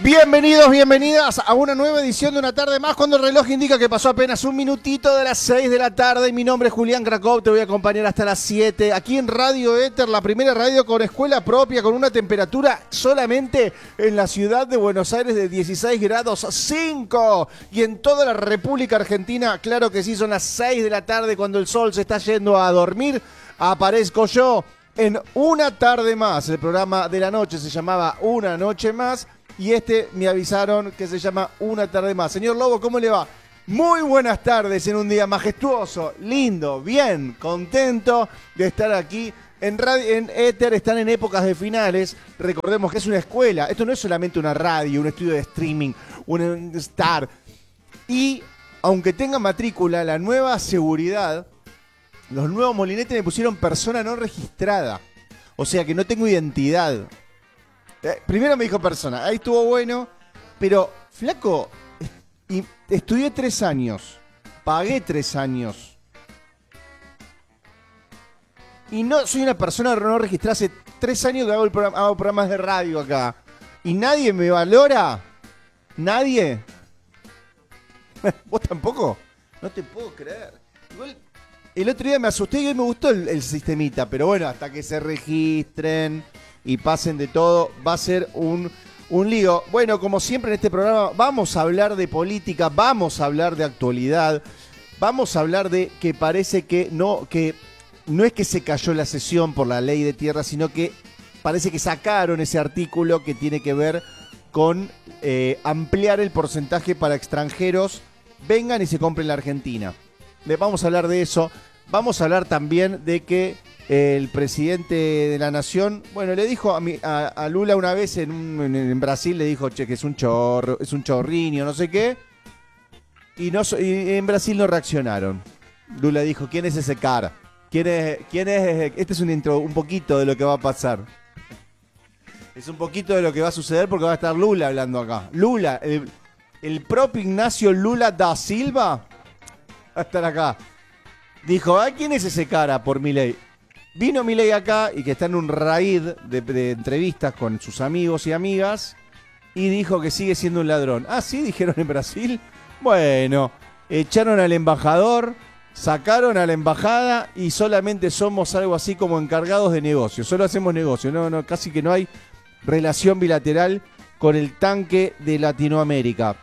Bienvenidos, bienvenidas a una nueva edición de Una Tarde Más, cuando el reloj indica que pasó apenas un minutito de las 6 de la tarde. Y mi nombre es Julián Krakow, te voy a acompañar hasta las 7, aquí en Radio Éter, la primera radio con escuela propia, con una temperatura solamente en la ciudad de Buenos Aires de 16 grados 5. Y en toda la República Argentina, claro que sí, son las 6 de la tarde, cuando el sol se está yendo a dormir, aparezco yo en Una Tarde Más. El programa de la noche se llamaba Una Noche Más, y me avisaron que se llama Una Tarde Más. Señor Lobo, ¿cómo le va? Muy buenas tardes en un día majestuoso, lindo, bien, contento de estar aquí en Éter. Están en épocas de finales. Recordemos que es una escuela. Esto no es solamente una radio, un estudio de streaming, un Star. Y aunque tenga matrícula, la nueva seguridad, los nuevos molinetes me pusieron persona no registrada. O sea que no tengo identidad. Primero me dijo persona, ahí estuvo bueno, pero flaco, estudié 3 años, pagué 3 años y no soy una persona no registrada. Hace 3 años que hago programas de radio acá y nadie me valora. ¿Nadie? ¿Vos tampoco? No te puedo creer. Igual, el otro día me asusté y me gustó el sistemita, pero bueno, hasta que se registren y pasen de todo, va a ser un lío. Bueno, como siempre en este programa vamos a hablar de política, vamos a hablar de actualidad, vamos a hablar de que parece que no es que se cayó la sesión por la ley de tierra, sino que parece que sacaron ese artículo que tiene que ver con ampliar el porcentaje para extranjeros vengan y se compren la Argentina. Vamos a hablar de eso. Vamos a hablar también de que el presidente de la nación, bueno, le dijo a Lula una vez en Brasil, le dijo, che, que es un chorriño, no sé qué, y en Brasil no reaccionaron. Lula dijo, ¿quién es ese cara? ¿Quién es? Este es un poquito de lo que va a pasar. Es un poquito de lo que va a suceder, porque va a estar Lula hablando acá. Lula, el propio Ignacio Lula da Silva, va a estar acá. Dijo, ¿quién es ese cara por Milei? Vino Milei acá, y que está en un raid de entrevistas con sus amigos y amigas, y dijo que sigue siendo un ladrón. Ah, ¿sí? Dijeron en Brasil. Bueno, echaron al embajador, sacaron a la embajada, y solamente somos algo así como encargados de negocios. Solo hacemos negocios, no, casi que no hay relación bilateral con el tanque de Latinoamérica.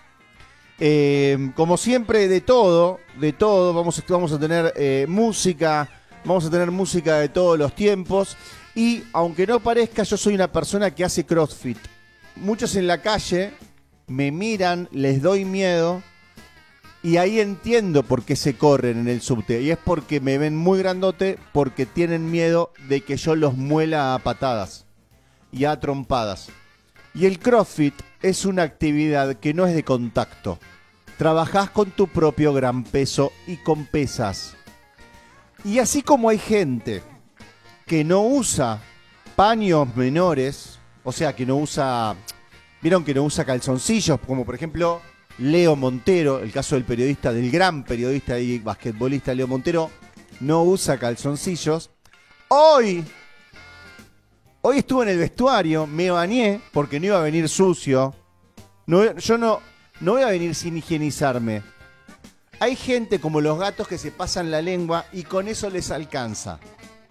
Como siempre, de todo, vamos a tener música. Vamos a tener música de todos los tiempos. Y aunque no parezca, yo soy una persona que hace CrossFit. Muchos en la calle me miran, les doy miedo, y ahí entiendo por qué se corren en el subte. Y es porque me ven muy grandote, porque tienen miedo de que yo los muela a patadas y a trompadas. Y el CrossFit es una actividad que no es de contacto. Trabajás con tu propio gran peso y con pesas. Y así como hay gente que no usa paños menores, o sea, que no usa, vieron que no usa calzoncillos, como por ejemplo Leo Montero, el caso del gran periodista y basquetbolista Leo Montero, no usa calzoncillos. Hoy estuve en el vestuario, me bañé porque no iba a venir sucio. Yo no voy a venir sin higienizarme. Hay gente como los gatos que se pasan la lengua y con eso les alcanza.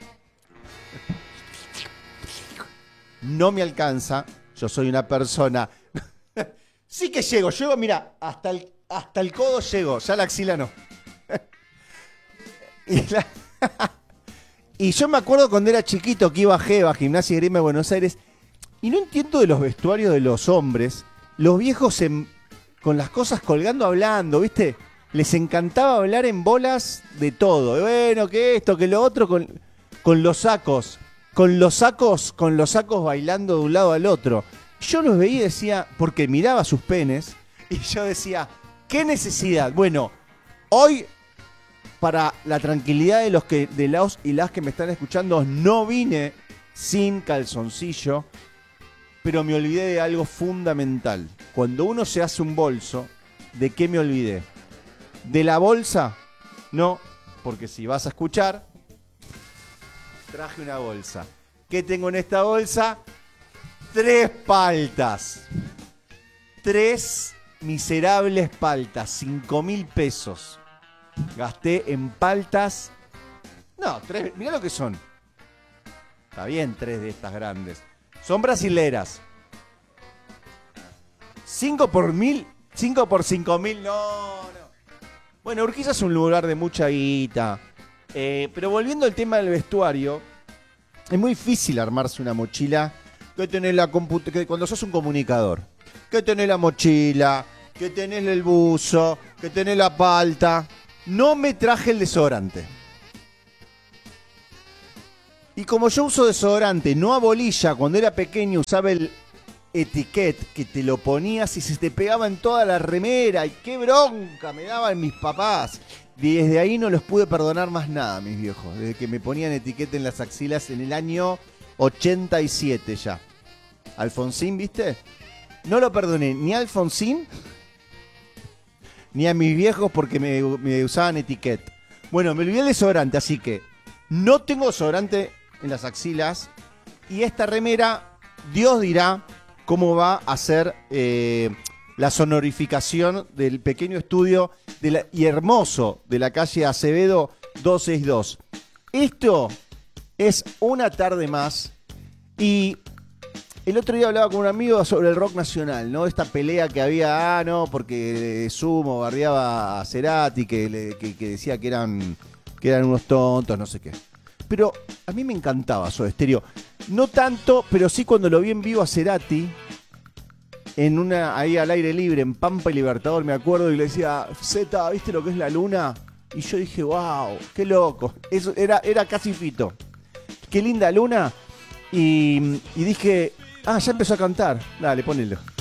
No me alcanza. Yo soy una persona. Sí que llego, mira, hasta el codo llego, ya la axila no. Y yo me acuerdo cuando era chiquito que iba a Geva, Gimnasia y Grima de Buenos Aires, y no entiendo de los vestuarios de los hombres, los viejos con las cosas colgando hablando, ¿viste? Les encantaba hablar en bolas de todo. Bueno, que esto, que lo otro, con los sacos. Con los sacos bailando de un lado al otro. Yo los veía y decía, porque miraba sus penes, y yo decía, ¿qué necesidad? Bueno, hoy, para la tranquilidad de los y las que me están escuchando, no vine sin calzoncillo, pero me olvidé de algo fundamental. Cuando uno se hace un bolso, ¿de qué me olvidé? ¿De la bolsa? No, porque si vas a escuchar, traje una bolsa. ¿Qué tengo en esta bolsa? 3 paltas. 3 miserables paltas, 5.000 pesos. Gasté en paltas. No, 3, mirá lo que son. Está bien, 3 de estas grandes. Son brasileras. 5 por 1.000, 5 por 5.000, no. Bueno, Urquiza es un lugar de mucha guita. Pero volviendo al tema del vestuario, es muy difícil armarse una mochila que tenés la que cuando sos un comunicador. Que tenés la mochila, que tenés el buzo, que tenés la palta. No me traje el desodorante. Y como yo uso desodorante, no a bolilla, cuando era pequeño usaba el etiquette que te lo ponías y se te pegaba en toda la remera. Y qué bronca me daban mis papás. Desde ahí no los pude perdonar más nada, mis viejos. Desde que me ponían etiqueta en las axilas en el año 87 ya. Alfonsín, ¿viste? No lo perdoné ni a Alfonsín ni a mis viejos porque me usaban etiqueta. Bueno, me olvidé el desodorante, así que no tengo desodorante en las axilas. Y esta remera, Dios dirá cómo va a ser la sonorificación del pequeño estudio y hermoso de la calle Acevedo 262. Esto es una tarde más. Y el otro día hablaba con un amigo sobre el rock nacional, ¿no? Esta pelea que había, porque Sumo bardeaba a Cerati, que decía que eran unos tontos, no sé qué. Pero a mí me encantaba Soda Stereo. No tanto, pero sí cuando lo vi en vivo a Cerati, ahí al aire libre, en Pampa y Libertador, me acuerdo, y le decía, Zeta, ¿viste lo que es la luna? Y yo dije, wow, qué loco. Eso era casi Fito. Qué linda luna. Y dije, ya empezó a cantar. Dale, ponelo.